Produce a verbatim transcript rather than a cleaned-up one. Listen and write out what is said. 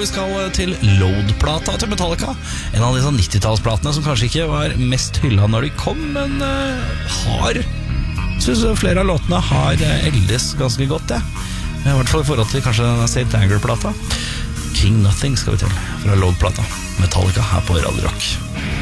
vi skal til Load-plata til Metallica. En av disse nittitallsplatene som kanskje ikke var mest hyllet når de kom, men uh, har synes flere av låtene har eldes ganske godt, ja. I hvert fall i forhold til kanskje denne Saint Anger-plata. King Nothing skal vi til fra Load-plata Metallica her på Radio Rock.